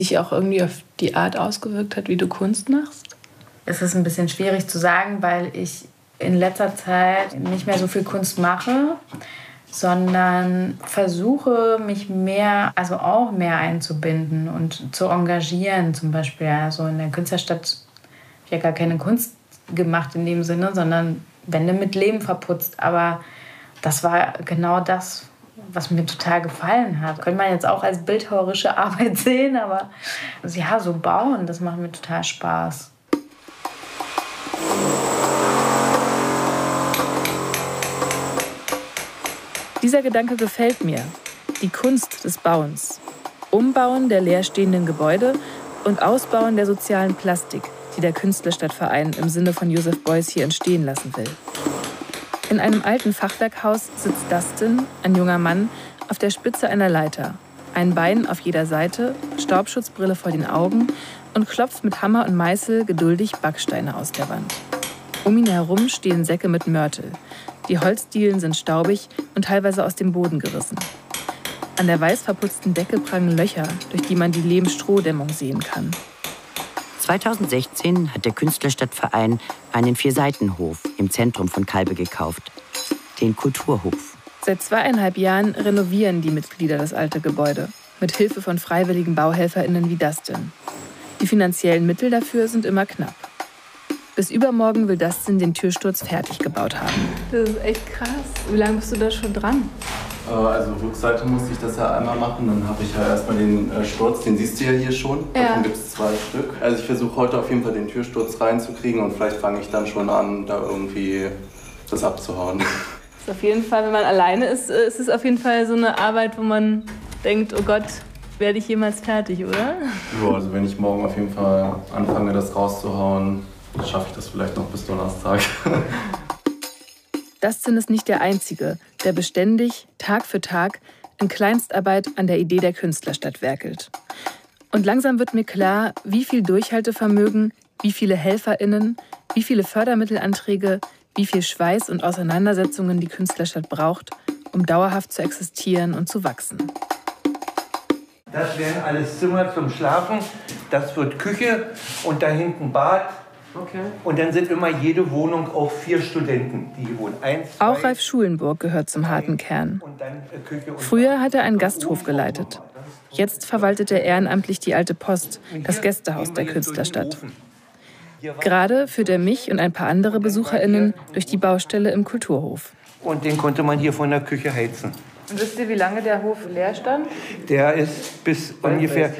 Sich auch irgendwie auf die Art ausgewirkt hat, wie du Kunst machst? Es ist ein bisschen schwierig zu sagen, weil ich in letzter Zeit nicht mehr so viel Kunst mache, sondern versuche, mich mehr, also auch mehr einzubinden und zu engagieren. Zum Beispiel also in der Künstlerstadt habe ich ja gar keine Kunst gemacht in dem Sinne, sondern Wände mit Leben verputzt. Aber das war genau das, was mir total gefallen hat. Könnte man jetzt auch als bildhauerische Arbeit sehen, aber ja, so bauen, das macht mir total Spaß. Dieser Gedanke gefällt mir. Die Kunst des Bauens. Umbauen der leerstehenden Gebäude und Ausbauen der sozialen Plastik, die der Künstlerstadtverein im Sinne von Joseph Beuys hier entstehen lassen will. In einem alten Fachwerkhaus sitzt Dustin, ein junger Mann, auf der Spitze einer Leiter. Ein Bein auf jeder Seite, Staubschutzbrille vor den Augen und klopft mit Hammer und Meißel geduldig Backsteine aus der Wand. Um ihn herum stehen Säcke mit Mörtel. Die Holzdielen sind staubig und teilweise aus dem Boden gerissen. An der weiß verputzten Decke prangen Löcher, durch die man die Lehm-Strohdämmung sehen kann. 2016 hat der Künstlerstadtverein einen 4-Seiten-Hof im Zentrum von Calbe gekauft. Den Kulturhof. Seit 2,5 Jahren renovieren die Mitglieder das alte Gebäude. Mit Hilfe von freiwilligen BauhelferInnen wie Dustin. Die finanziellen Mittel dafür sind immer knapp. Bis übermorgen will Dustin den Türsturz fertig gebaut haben. Das ist echt krass. Wie lange bist du da schon dran? Also Rückseite musste ich das ja einmal machen. Dann habe ich ja erstmal den Sturz, den siehst du ja hier schon. Ja. Davon gibt es 2 Stück. Also ich versuche heute auf jeden Fall den Türsturz reinzukriegen und vielleicht fange ich dann schon an, da irgendwie das abzuhauen. Das ist auf jeden Fall, wenn man alleine ist, ist es auf jeden Fall so eine Arbeit, wo man denkt, oh Gott, werde ich jemals fertig, oder? Ja, also wenn ich morgen auf jeden Fall anfange, das rauszuhauen, schaffe ich das vielleicht noch bis Donnerstag. Dustin ist nicht der Einzige, der beständig, Tag für Tag, in Kleinstarbeit an der Idee der Künstlerstadt werkelt. Und langsam wird mir klar, wie viel Durchhaltevermögen, wie viele HelferInnen, wie viele Fördermittelanträge, wie viel Schweiß und Auseinandersetzungen die Künstlerstadt braucht, um dauerhaft zu existieren und zu wachsen. Das wären alles Zimmer zum Schlafen, das wird Küche und da hinten Bad. Okay. Und dann sind immer jede Wohnung auf 4 Studenten, die hier wohnen. 1, 2, auch Ralf Schulenburg gehört zum harten Kern. Früher hat er einen Gasthof geleitet. Jetzt verwaltet er ehrenamtlich die Alte Post, das Gästehaus der Künstlerstadt. Gerade führt er mich und ein paar andere BesucherInnen durch die Baustelle im Kulturhof. Und den konnte man hier von der Küche heizen. Und wisst ihr, wie lange der Hof leer stand? Der ist bis ungefähr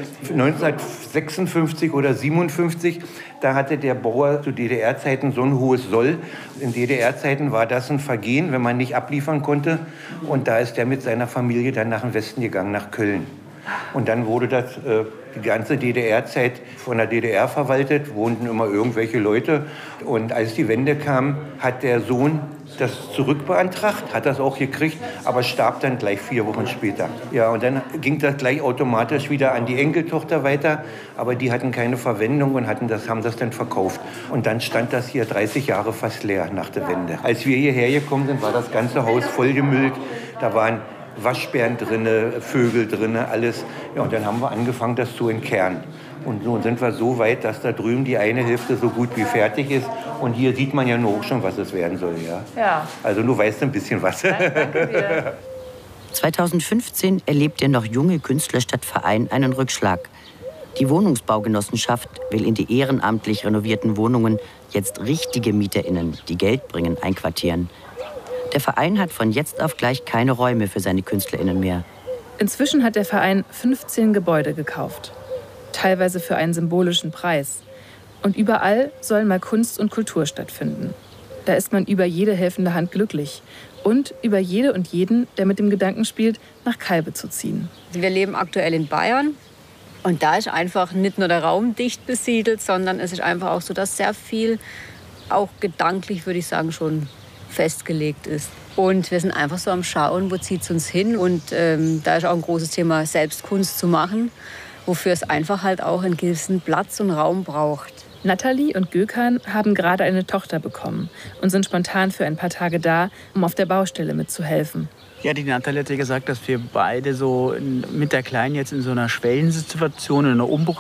1956 oder 57. Da hatte der Bauer zu DDR-Zeiten so ein hohes Soll. In DDR-Zeiten war das ein Vergehen, wenn man nicht abliefern konnte. Und da ist der mit seiner Familie dann nach dem Westen gegangen, nach Köln. Und dann wurde das die ganze DDR-Zeit von der DDR verwaltet, wohnten immer irgendwelche Leute. Und als die Wende kam, hat der Sohn das zurückbeantragt, hat das auch gekriegt, aber starb dann gleich 4 Wochen später. Ja, und dann ging das gleich automatisch wieder an die Enkeltochter weiter, aber die hatten keine Verwendung und haben das dann verkauft. Und dann stand das hier 30 Jahre fast leer nach der Wende. Als wir hierher gekommen sind, war das ganze Haus vollgemüllt. Da waren Waschbären drinne, Vögel drinne, alles. Ja, und dann haben wir angefangen, das zu entkernen. Und so sind wir so weit, dass da drüben die eine Hälfte so gut wie fertig ist. Und hier sieht man ja nur auch schon, was es werden soll. Ja. Also du weißt ein bisschen was. Danke dir. 2015 erlebt der noch junge Künstlerstadtverein einen Rückschlag. Die Wohnungsbaugenossenschaft will in die ehrenamtlich renovierten Wohnungen jetzt richtige MieterInnen, die Geld bringen, einquartieren. Der Verein hat von jetzt auf gleich keine Räume für seine KünstlerInnen mehr. Inzwischen hat der Verein 15 Gebäude gekauft. Teilweise für einen symbolischen Preis. Und überall soll mal Kunst und Kultur stattfinden. Da ist man über jede helfende Hand glücklich. Und über jede und jeden, der mit dem Gedanken spielt, nach Calbe zu ziehen. Wir leben aktuell in Bayern. Und da ist einfach nicht nur der Raum dicht besiedelt, sondern es ist einfach auch so, dass sehr viel, auch gedanklich würde ich sagen, schon festgelegt ist. Und wir sind einfach so am Schauen, wo zieht es uns hin. Und da ist auch ein großes Thema, selbst Kunst zu machen, wofür es einfach halt auch einen gewissen Platz und Raum braucht. Nathalie und Gökhan haben gerade eine Tochter bekommen und sind spontan für ein paar Tage da, um auf der Baustelle mitzuhelfen. Ja, die Nathalie hat ja gesagt, dass wir beide so mit der Kleinen jetzt in so einer Schwellensituation, in einer